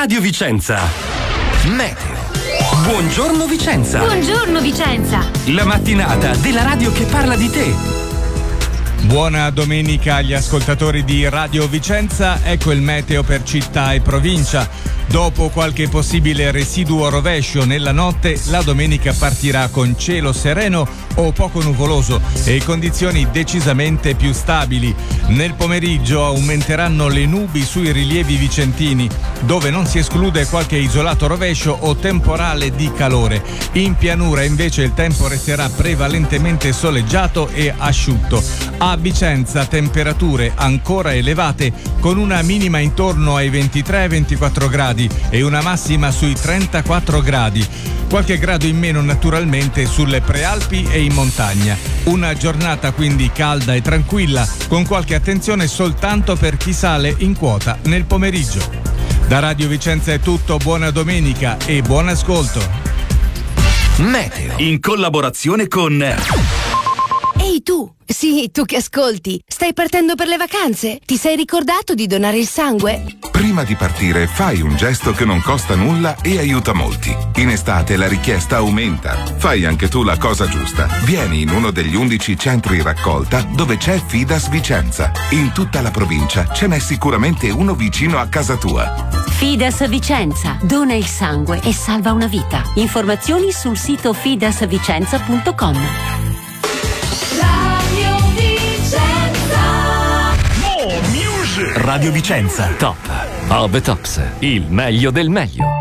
Radio Vicenza. Meteo. Buongiorno Vicenza. Buongiorno Vicenza. La mattinata della radio che parla di te. Buona domenica agli ascoltatori di Radio Vicenza, ecco il meteo per città e provincia. Dopo qualche possibile residuo rovescio nella notte, la domenica partirà con cielo sereno o poco nuvoloso e condizioni decisamente più stabili. Nel pomeriggio aumenteranno le nubi sui rilievi vicentini, dove non si esclude qualche isolato rovescio o temporale di calore. In pianura invece il tempo resterà prevalentemente soleggiato e asciutto. A Vicenza temperature ancora elevate con una minima intorno ai 23-24 gradi e una massima sui 34 gradi. Qualche grado in meno naturalmente sulle prealpi e in montagna. Una giornata quindi calda e tranquilla, con qualche attenzione soltanto per chi sale in quota nel pomeriggio. Da Radio Vicenza è tutto, buona domenica e buon ascolto. Meteo. In collaborazione con... Ehi tu! Sì, tu che ascolti, stai partendo per le vacanze? Ti sei ricordato di donare il sangue? Prima di partire fai un gesto che non costa nulla e aiuta molti. In estate la richiesta aumenta. Fai anche tu la cosa giusta. Vieni in uno degli 11 centri raccolta dove c'è Fidas Vicenza. In tutta la provincia ce n'è sicuramente uno vicino a casa tua. Fidas Vicenza. Dona il sangue e salva una vita. Informazioni sul sito fidasvicenza.com. Radio Vicenza. Top of the Tops. Il meglio del meglio.